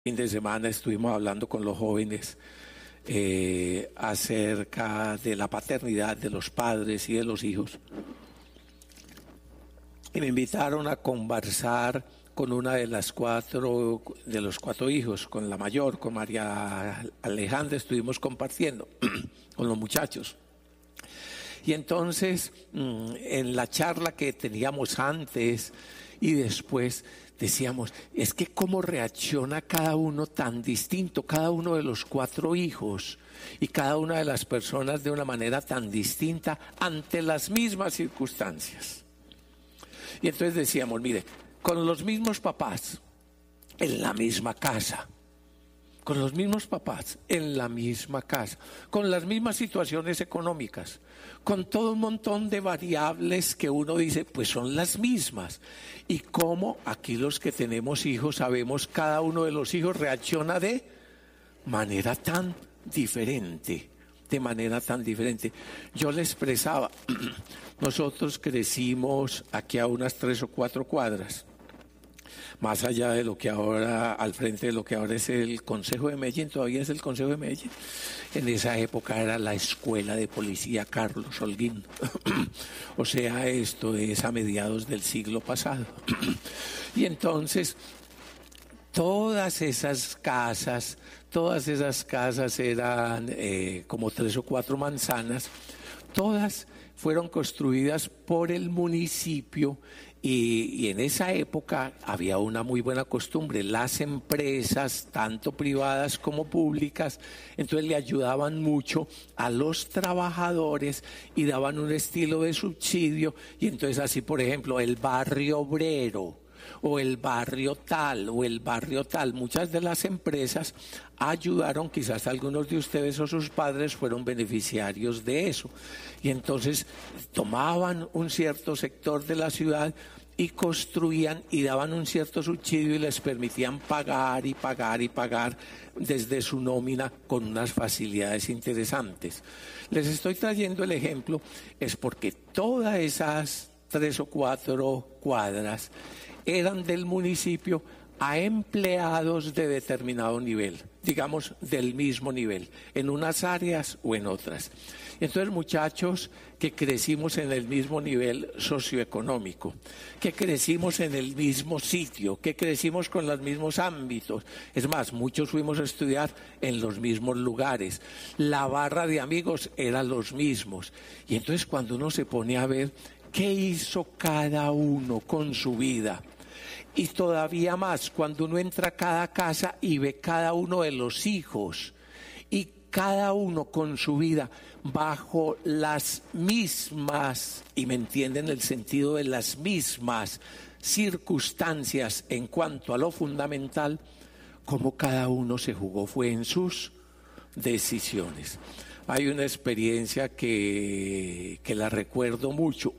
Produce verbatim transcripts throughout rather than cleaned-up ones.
Fin de semana estuvimos hablando con los jóvenes eh, acerca de la paternidad de los padres y de los hijos. Y me invitaron a conversar con una de las cuatro, de los cuatro hijos, con la mayor, con María Alejandra, estuvimos compartiendo con los muchachos. Y entonces, en la charla que teníamos antes y después, decíamos, es que cómo reacciona cada uno tan distinto, cada uno de los cuatro hijos y cada una de las personas de una manera tan distinta ante las mismas circunstancias. Y entonces decíamos, mire, con los mismos papás, en la misma casa, con los mismos papás, en la misma casa, con las mismas situaciones económicas, con todo un montón de variables que uno dice, pues son las mismas. Y cómo aquí los que tenemos hijos sabemos, cada uno de los hijos reacciona de manera tan diferente, de manera tan diferente. Yo le expresaba, nosotros crecimos aquí a unas tres o cuatro cuadras, más allá de lo que ahora, al frente de lo que ahora es el Consejo de Medellín, todavía es el Consejo de Medellín. En esa época era la Escuela de Policía Carlos Holguín. O sea, esto es a mediados del siglo pasado. Y entonces, todas esas casas, todas esas casas eran eh, como tres o cuatro manzanas, todas fueron construidas por el municipio. Y, y en esa época había una muy buena costumbre, las empresas, tanto privadas como públicas, entonces le ayudaban mucho a los trabajadores y daban un estilo de subsidio, y entonces así, por ejemplo, el barrio obrero, o el barrio tal, o el barrio tal, muchas de las empresas ayudaron, quizás algunos de ustedes o sus padres fueron beneficiarios de eso, y entonces tomaban un cierto sector de la ciudad y construían y daban un cierto subsidio y les permitían pagar y pagar y pagar desde su nómina con unas facilidades interesantes. Les estoy trayendo el ejemplo, es porque todas esas tres o cuatro cuadras eran del municipio a empleados de determinado nivel, digamos del mismo nivel, en unas áreas o en otras. Entonces, muchachos que crecimos en el mismo nivel socioeconómico, que crecimos en el mismo sitio, que crecimos con los mismos ámbitos, es más, muchos fuimos a estudiar en los mismos lugares, la barra de amigos eran los mismos, y entonces cuando uno se pone a ver qué hizo cada uno con su vida, y todavía más cuando uno entra a cada casa y ve cada uno de los hijos y cada uno con su vida bajo las mismas, y me entienden el sentido de las mismas circunstancias en cuanto a lo fundamental, como cada uno se jugó fue en sus decisiones. Hay una experiencia que, que la recuerdo mucho.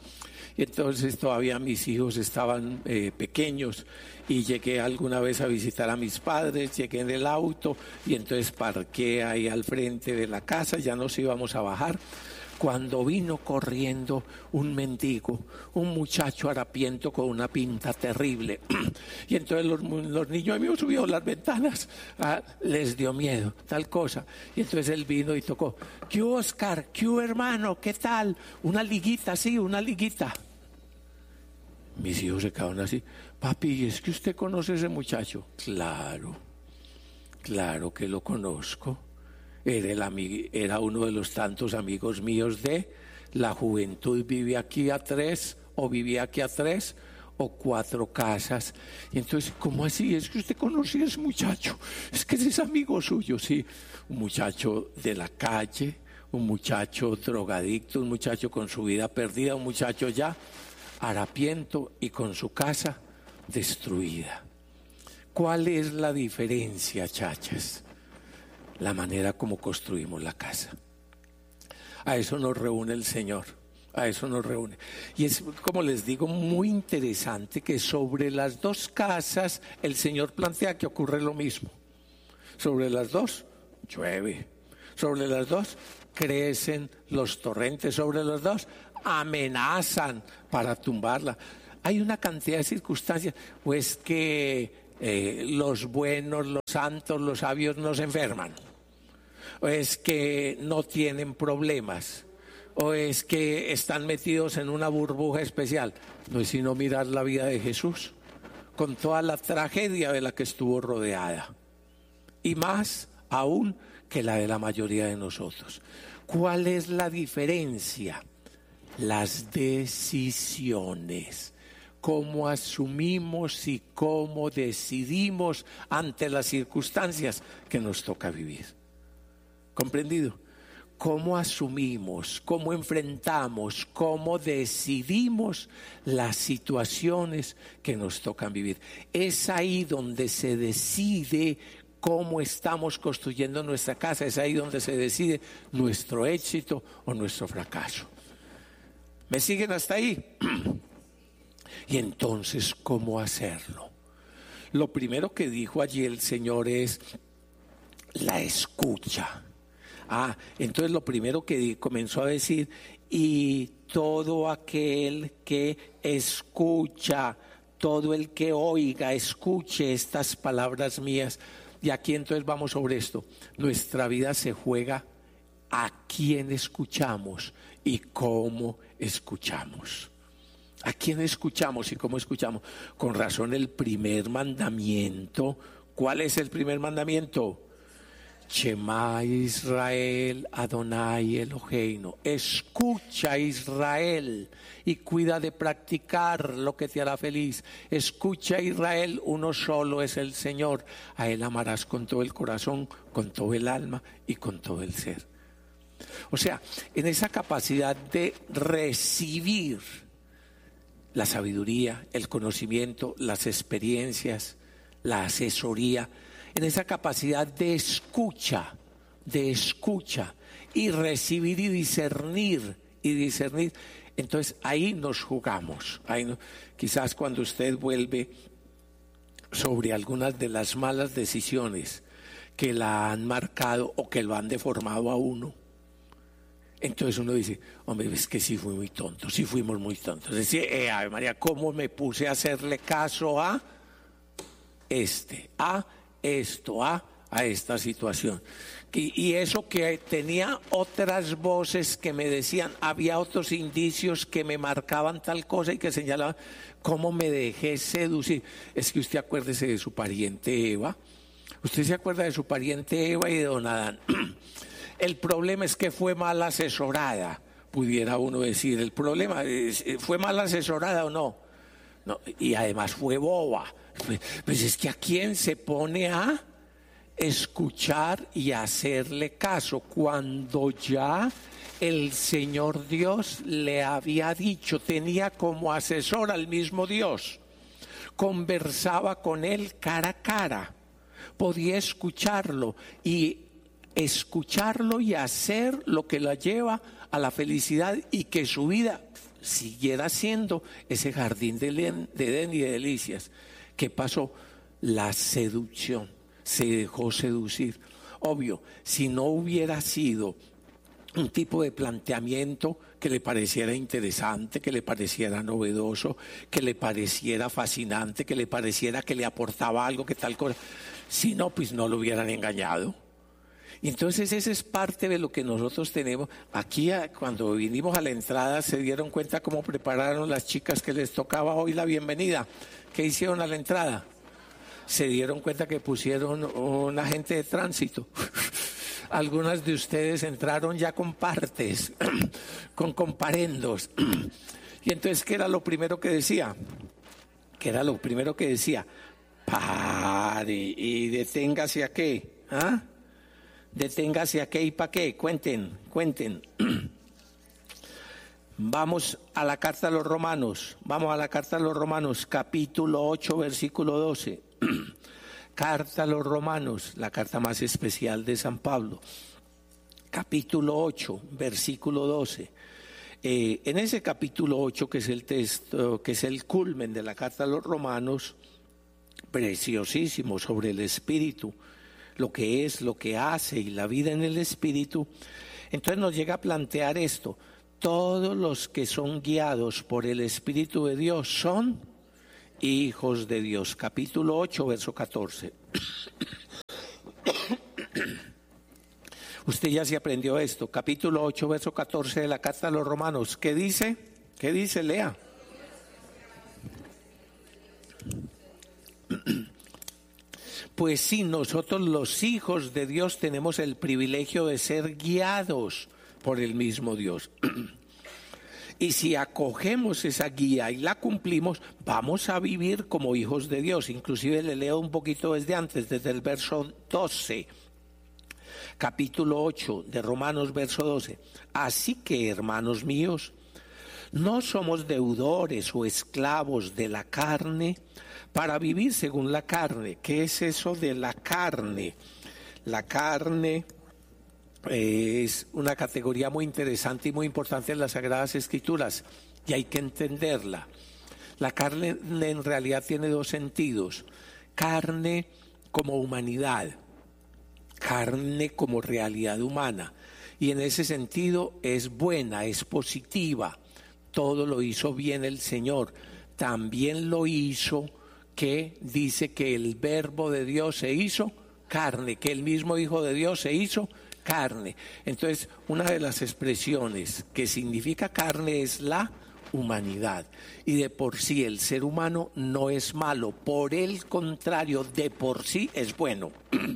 Y entonces todavía mis hijos estaban eh, pequeños y llegué alguna vez a visitar a mis padres, llegué en el auto y entonces parqué ahí al frente de la casa, ya nos íbamos a bajar, cuando vino corriendo un mendigo, un muchacho harapiento con una pinta terrible. Y entonces los, los niños míos subieron las ventanas, ah, les dio miedo, tal cosa. Y entonces él vino y tocó, ¿qué hubo, Oscar? ¿Qué hubo, hermano? ¿Qué tal? Una liguita, sí, una liguita. Mis hijos se quedaron así, papi, ¿es que usted conoce a ese muchacho? Claro, claro que lo conozco. Era, el amig- era uno de los tantos amigos míos de la juventud, vivía aquí a tres, o vivía aquí a tres, o cuatro casas. Y entonces, ¿cómo así? Es que usted conoce a ese muchacho, es que ese es amigo suyo, sí. Un muchacho de la calle, un muchacho drogadicto, un muchacho con su vida perdida, un muchacho ya harapiento y con su casa destruida. ¿Cuál es la diferencia, chachas? La manera como construimos la casa. A eso nos reúne el Señor, a eso nos reúne. Y es, como les digo, muy interesante que sobre las dos casas el Señor plantea que ocurre lo mismo. Sobre las dos llueve, sobre las dos crecen los torrentes, sobre las dos amenazan para tumbarla. Hay una cantidad de circunstancias, pues que eh, los buenos, los santos, los sabios no se enferman, o es que no tienen problemas, o es que están metidos en una burbuja especial. No es sino mirar la vida de Jesús, con toda la tragedia de la que estuvo rodeada, y más aún que la de la mayoría de nosotros. ¿Cuál es la diferencia? Las decisiones. Cómo asumimos y cómo decidimos ante las circunstancias que nos toca vivir. ¿Comprendido? Cómo asumimos, cómo enfrentamos, cómo decidimos las situaciones que nos tocan vivir. Es ahí donde se decide cómo estamos construyendo nuestra casa, es ahí donde se decide nuestro éxito o nuestro fracaso. ¿Me siguen hasta ahí? Y entonces, ¿cómo hacerlo? Lo primero que dijo allí el Señor es la escucha. Ah, entonces lo primero que comenzó a decir, y todo aquel que escucha, todo el que oiga, escuche estas palabras mías. Y aquí entonces vamos sobre esto. Nuestra vida se juega a quién escuchamos y cómo escuchamos. ¿A quién escuchamos y cómo escuchamos? Con razón el primer mandamiento. ¿Cuál es el primer mandamiento? Shema Israel Adonai Eloheinu. Escucha Israel y cuida de practicar lo que te hará feliz. Escucha Israel, uno solo es el Señor. A Él amarás con todo el corazón, con todo el alma y con todo el ser. O sea, en esa capacidad de recibir la sabiduría, el conocimiento, las experiencias, la asesoría, en esa capacidad de escucha, de escucha y recibir y discernir y discernir. Entonces ahí nos jugamos. Ahí no, quizás cuando usted vuelve sobre algunas de las malas decisiones que la han marcado o que lo han deformado a uno, entonces uno dice, hombre, es que sí fui muy tonto, sí fuimos muy tontos. Es decir, eh, Ave María, ¿cómo me puse a hacerle caso a este, a esto, a, a esta situación? Y, y eso que tenía otras voces que me decían, había otros indicios que me marcaban tal cosa y que señalaban cómo me dejé seducir. Es que usted acuérdese de su pariente Eva, usted se acuerda de su pariente Eva y de don Adán. El problema es que fue mal asesorada, pudiera uno decir. El problema es, ¿fue mal asesorada o no? No, y además fue boba. Pues es que ¿a quién se pone a escuchar y hacerle caso cuando ya el Señor Dios le había dicho, tenía como asesor al mismo Dios, conversaba con él cara a cara, podía escucharlo y escucharlo y hacer lo que la lleva a la felicidad y que su vida siguiera siendo ese jardín de Edén y de delicias. ¿Qué pasó? La seducción, se dejó seducir. Obvio, si no hubiera sido un tipo de planteamiento que le pareciera interesante, que le pareciera novedoso, que le pareciera fascinante, que le pareciera que le aportaba algo, que tal cosa, si no, pues no lo hubieran engañado. Y entonces esa es parte de lo que nosotros tenemos. Aquí cuando vinimos a la entrada se dieron cuenta cómo prepararon las chicas que les tocaba hoy la bienvenida. ¿Qué hicieron a la entrada? Se dieron cuenta que pusieron un agente de tránsito. Algunas de ustedes entraron ya con partes, con comparendos. Y entonces, ¿qué era lo primero que decía? ¿Qué era lo primero que decía? Pare y deténgase a qué, ¿ah? Deténgase a qué y para qué, cuenten, cuenten. Vamos a la carta a los Romanos, vamos a la carta a los Romanos, capítulo ocho, versículo doce. Carta a los Romanos, la carta más especial de San Pablo, capítulo ocho, versículo doce. Eh, en ese capítulo ocho, que es el texto, que es el culmen de la carta a los Romanos, preciosísimo sobre el Espíritu, lo que es, lo que hace y la vida en el Espíritu, entonces nos llega a plantear esto: todos los que son guiados por el Espíritu de Dios son hijos de Dios. Capítulo ocho, verso catorce. Usted ya se aprendió esto. Capítulo ocho, verso catorce de la carta a los Romanos. ¿Qué dice? ¿Qué dice? Lea. Pues sí, nosotros los hijos de Dios tenemos el privilegio de ser guiados por el mismo Dios. Y si acogemos esa guía y la cumplimos, vamos a vivir como hijos de Dios. Inclusive le leo un poquito desde antes, desde el verso doce. Capítulo ocho de Romanos, verso doce. Así que, hermanos míos, no somos deudores o esclavos de la carne para vivir según la carne. ¿Qué es eso de la carne? La carne es una categoría muy interesante y muy importante en las Sagradas Escrituras y hay que entenderla. La carne en realidad tiene dos sentidos: carne como humanidad, carne como realidad humana, y en ese sentido es buena, es positiva. Todo lo hizo bien el Señor. También lo hizo que dice que el verbo de Dios se hizo carne, que el mismo Hijo de Dios se hizo carne. Entonces, una de las expresiones que significa carne es la humanidad. Y de por sí el ser humano no es malo, por el contrario, de por sí es bueno.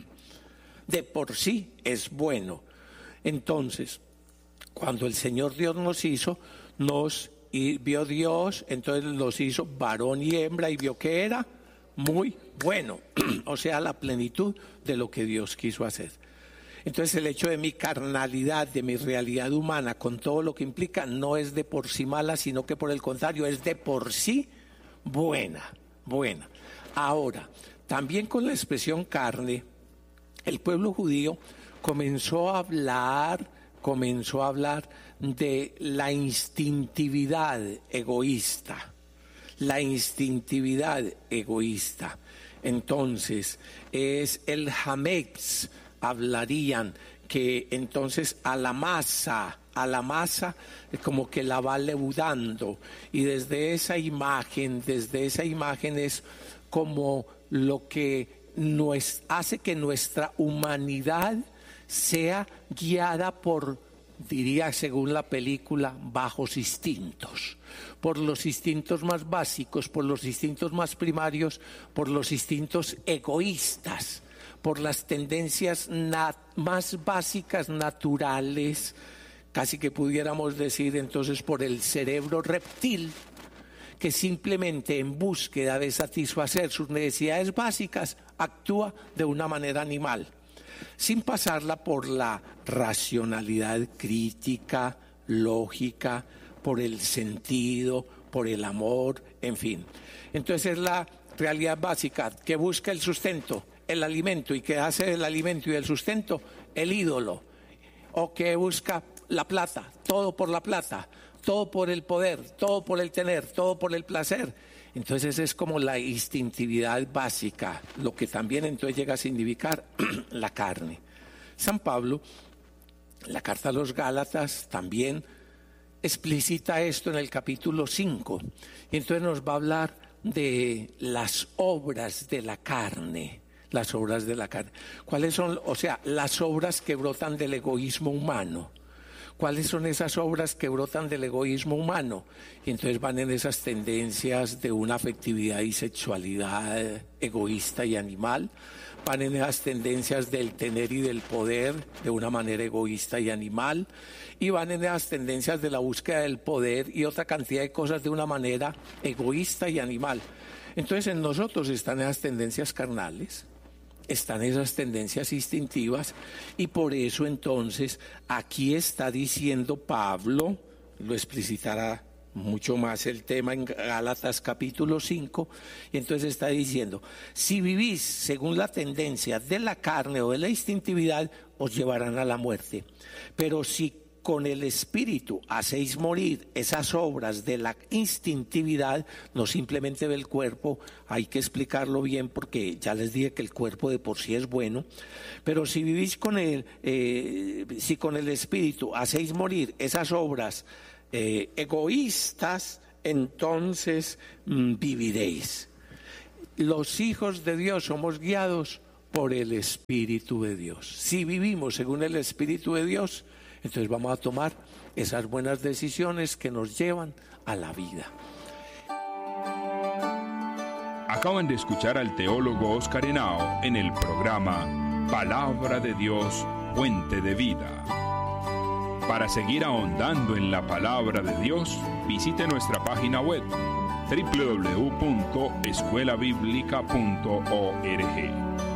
De por sí es bueno. Entonces, cuando el Señor Dios nos hizo, nos y vio Dios, entonces los hizo varón y hembra y vio que era muy bueno. O sea, la plenitud de lo que Dios quiso hacer. Entonces el hecho de mi carnalidad, de mi realidad humana, con todo lo que implica, no es de por sí mala, sino que por el contrario es de por sí buena, buena. Ahora, también con la expresión carne, el pueblo judío comenzó a hablar, comenzó a hablar de la instintividad egoísta, la instintividad egoísta. Entonces, es el hametz, hablarían que entonces a la masa, a la masa como que la va leudando, y desde esa imagen, desde esa imagen es como lo que nos hace que nuestra humanidad sea guiada por, diría según la película, bajos instintos, por los instintos más básicos, por los instintos más primarios, por los instintos egoístas, por las tendencias nat- más básicas, naturales, casi que pudiéramos decir entonces por el cerebro reptil, que simplemente en búsqueda de satisfacer sus necesidades básicas actúa de una manera animal, sin pasarla por la racionalidad crítica, lógica, por el sentido, por el amor, en fin. Entonces es la realidad básica que busca el sustento, el alimento, y que hace del alimento y del sustento el ídolo, o que busca la plata, todo por la plata, todo por el poder, todo por el tener, todo por el placer. Entonces es como la instintividad básica, lo que también entonces llega a significar la carne. San Pablo, en la carta a los Gálatas, también explicita esto en el capítulo cinco, y entonces nos va a hablar de las obras de la carne. Las obras de la carne. ¿Cuáles son? O sea, las obras que brotan del egoísmo humano. ¿Cuáles son esas obras que brotan del egoísmo humano? Y entonces van en esas tendencias de una afectividad y sexualidad egoísta y animal, van en esas tendencias del tener y del poder de una manera egoísta y animal, y van en esas tendencias de la búsqueda del poder y otra cantidad de cosas de una manera egoísta y animal. Entonces en nosotros están esas tendencias carnales, están esas tendencias instintivas, y por eso entonces aquí está diciendo Pablo, lo explicitará mucho más el tema en Gálatas capítulo cinco, y entonces está diciendo: si vivís según la tendencia de la carne o de la instintividad, os llevarán a la muerte, pero si con el Espíritu hacéis morir esas obras de la instintividad, no simplemente del cuerpo, hay que explicarlo bien porque ya les dije que el cuerpo de por sí es bueno, pero si vivís con el, eh, si con el Espíritu hacéis morir esas obras eh, egoístas, entonces mmm, viviréis. los hijos de Dios somos guiados por el Espíritu de Dios. Si vivimos según el Espíritu de Dios, entonces vamos a tomar esas buenas decisiones que nos llevan a la vida. Acaban de escuchar al teólogo Oscar Henao en el programa Palabra de Dios, Fuente de Vida. Para seguir ahondando en la Palabra de Dios, visite nuestra página web doble u doble u doble u punto escuela bíblica punto org.